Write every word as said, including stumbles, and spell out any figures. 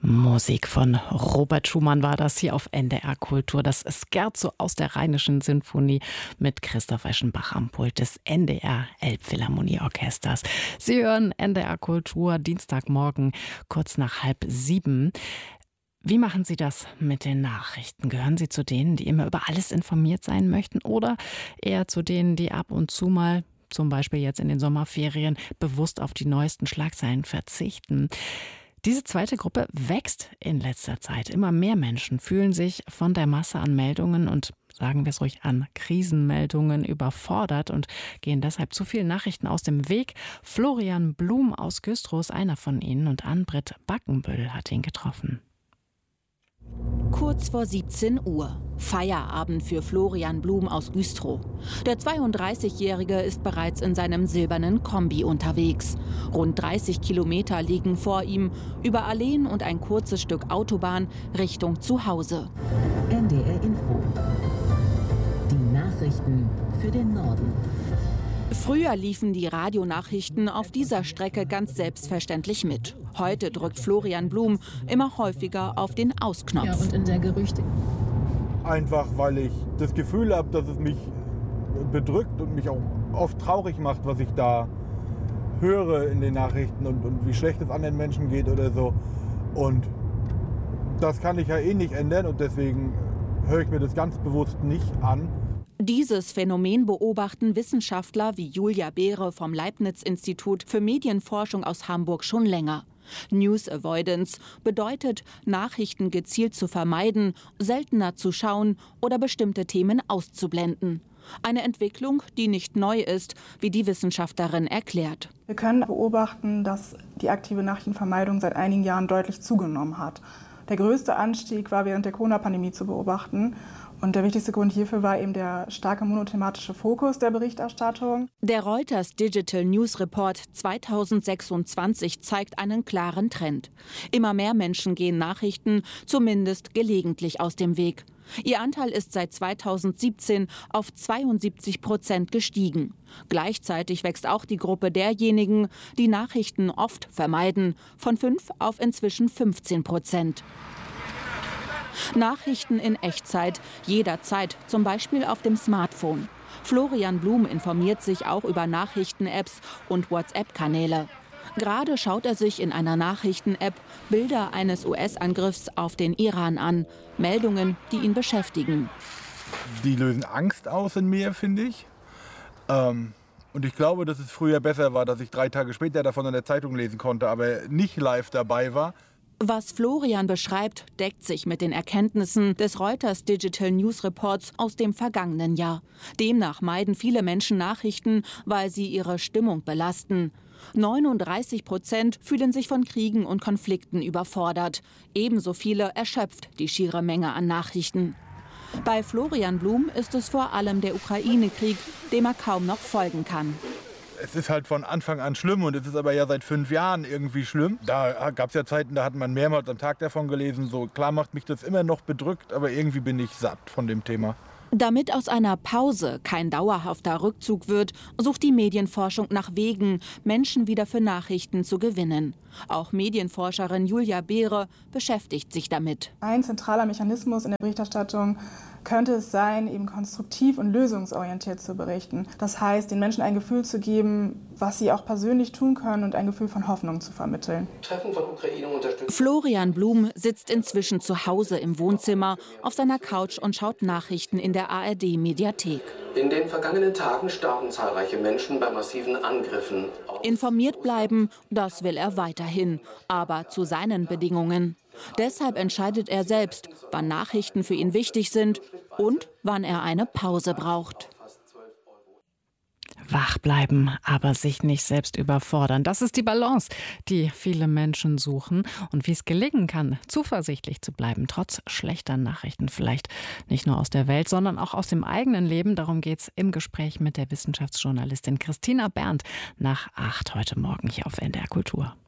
Musik von Robert Schumann war das hier auf N D R Kultur. Das Scherzo aus der Rheinischen Sinfonie mit Christoph Eschenbach am Pult des N D R Elbphilharmonieorchesters. Sie hören N D R Kultur Dienstagmorgen kurz nach halb sieben. Wie machen Sie das mit den Nachrichten? Gehören Sie zu denen, die immer über alles informiert sein möchten, oder eher zu denen, die ab und zu mal, zum Beispiel jetzt in den Sommerferien, bewusst auf die neuesten Schlagzeilen verzichten? Diese zweite Gruppe wächst in letzter Zeit. Immer mehr Menschen fühlen sich von der Masse an Meldungen und, sagen wir es ruhig, an Krisenmeldungen überfordert und gehen deshalb zu vielen Nachrichten aus dem Weg. Florian Blum aus Güstrow ist einer von ihnen und Ann-Britt Backenbüll hat ihn getroffen. Kurz vor siebzehn Uhr. Feierabend für Florian Blum aus Güstrow. Der zweiunddreißigjährige ist bereits in seinem silbernen Kombi unterwegs. Rund dreißig Kilometer liegen vor ihm, über Alleen und ein kurzes Stück Autobahn Richtung Zuhause. N D R Info. Die Nachrichten für den Norden. Früher liefen die Radionachrichten auf dieser Strecke ganz selbstverständlich mit. Heute drückt Florian Blum immer häufiger auf den Ausknopf. Ja, und in der Gerüchte. Einfach, weil ich das Gefühl habe, dass es mich bedrückt und mich auch oft traurig macht, was ich da höre in den Nachrichten und, und wie schlecht es anderen Menschen geht oder so. Und das kann ich ja eh nicht ändern und deswegen höre ich mir das ganz bewusst nicht an. Dieses Phänomen beobachten Wissenschaftler wie Julia Behre vom Leibniz-Institut für Medienforschung aus Hamburg schon länger. News Avoidance bedeutet, Nachrichten gezielt zu vermeiden, seltener zu schauen oder bestimmte Themen auszublenden. Eine Entwicklung, die nicht neu ist, wie die Wissenschaftlerin erklärt. Wir können beobachten, dass die aktive Nachrichtenvermeidung seit einigen Jahren deutlich zugenommen hat. Der größte Anstieg war während der Corona-Pandemie zu beobachten. Und der wichtigste Grund hierfür war eben der starke monothematische Fokus der Berichterstattung. Der Reuters Digital News Report zweitausendsechsundzwanzig zeigt einen klaren Trend. Immer mehr Menschen gehen Nachrichten zumindest gelegentlich aus dem Weg. Ihr Anteil ist seit zweitausendsiebzehn auf zweiundsiebzig Prozent gestiegen. Gleichzeitig wächst auch die Gruppe derjenigen, die Nachrichten oft vermeiden, von fünf auf inzwischen fünfzehn Prozent. Nachrichten in Echtzeit, jederzeit, zum Beispiel auf dem Smartphone. Florian Blum informiert sich auch über Nachrichten-Apps und WhatsApp-Kanäle. Gerade schaut er sich in einer Nachrichten-App Bilder eines U S-Angriffs auf den Iran an. Meldungen, die ihn beschäftigen. Die lösen Angst aus in mir, finde ich. Ähm, und ich glaube, dass es früher besser war, dass ich drei Tage später davon in der Zeitung lesen konnte, aber nicht live dabei war. Was Florian beschreibt, deckt sich mit den Erkenntnissen des Reuters Digital News Reports aus dem vergangenen Jahr. Demnach meiden viele Menschen Nachrichten, weil sie ihre Stimmung belasten. neununddreißig Prozent fühlen sich von Kriegen und Konflikten überfordert. Ebenso viele erschöpft die schiere Menge an Nachrichten. Bei Florian Blum ist es vor allem der Ukraine-Krieg, dem er kaum noch folgen kann. Es ist halt von Anfang an schlimm und es ist aber ja seit fünf Jahren irgendwie schlimm. Da gab es ja Zeiten, da hat man mehrmals am Tag davon gelesen. So klar macht mich das immer noch bedrückt, aber irgendwie bin ich satt von dem Thema. Damit aus einer Pause kein dauerhafter Rückzug wird, sucht die Medienforschung nach Wegen, Menschen wieder für Nachrichten zu gewinnen. Auch Medienforscherin Julia Behre beschäftigt sich damit. Ein zentraler Mechanismus in der Berichterstattung könnte es sein, eben konstruktiv und lösungsorientiert zu berichten. Das heißt, den Menschen ein Gefühl zu geben, was sie auch persönlich tun können und ein Gefühl von Hoffnung zu vermitteln. Treffen von Ukraine unterstützen. Florian Blum sitzt inzwischen zu Hause im Wohnzimmer auf seiner Couch und schaut Nachrichten in der A R D-Mediathek. In den vergangenen Tagen starben zahlreiche Menschen bei massiven Angriffen. Informiert bleiben, das will er weiterhin, aber zu seinen Bedingungen. Deshalb entscheidet er selbst, wann Nachrichten für ihn wichtig sind und wann er eine Pause braucht. Wach bleiben, aber sich nicht selbst überfordern. Das ist die Balance, die viele Menschen suchen. Und wie es gelingen kann, zuversichtlich zu bleiben, trotz schlechter Nachrichten. Vielleicht nicht nur aus der Welt, sondern auch aus dem eigenen Leben. Darum geht es im Gespräch mit der Wissenschaftsjournalistin Christina Berndt nach acht heute Morgen hier auf N D R Kultur.